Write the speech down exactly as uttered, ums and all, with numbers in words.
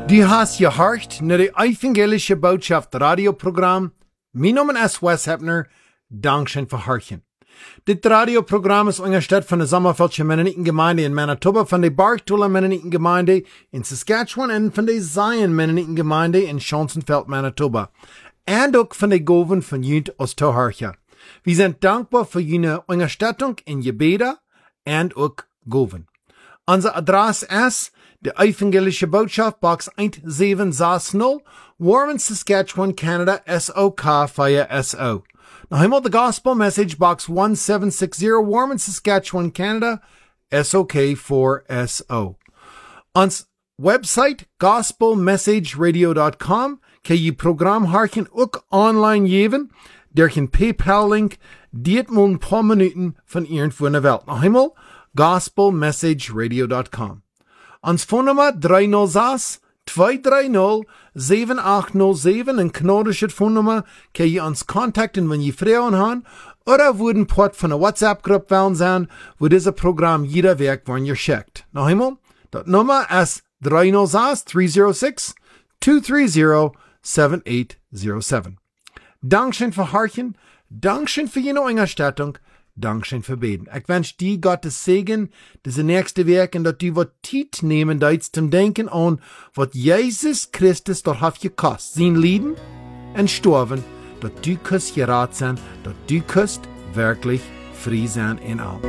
Du hast gehorcht naar de evangelische Botschaft radioprogramm. Mijn naam is Wes Hepner. Dankschön für Horchen. Dit radioprogramm ist unterstützt von der Sommerfeldsche Mennonitengemeinde in Manitoba, von der Barktola Mennonitengemeinde in Saskatchewan und von der Zion Mennonitengemeinde in Schonsenfeld, Manitoba. Und auch von der Goven von Jünt aus Toharcha. Wir sind dankbar für Ihre Unterstützung in Gebete und auch Goven. Unser Adresse ist die Evangelische Botschaft, Box seventeen sixty, Warman, Saskatchewan, Canada, S O K vier S O. Noch einmal the Gospel Message, Box seventeen sixty, Warman, Saskatchewan, Canada, S O K four S O. Ons website, gospel message radio dot com, kan je program harken ook online geven. Der geen PayPal-link, dit moet een paar minuten van irgendwo in de wereld. Nog einmal, gospel message radio dot com. Ons phonenummer three oh six, two three oh, seven eight oh seven, een kanadische phonenummer, kan je ons contacten wanneer je vragen haben, oder würden Port von der WhatsApp-Gruppe wollen sein, wo dieses Programm jeder Werk wann ihr schickt. Noch einmal, das Nummer ist three oh six, three oh six, two three oh, seven eight oh seven. Dankeschön für Horchen, Dankeschön für Ihre Unterstützung, Dankeschön für Beten. Ich wünsche dir Gottes Segen, diese nächste Werk, und dass du was Zeit nehmen darfst zum Denken an, was Jesus Christus dort hat gekostet. Sein Leben und Sterben, dass du kannst gerat sein, dass du kannst wirklich frei sein in allem.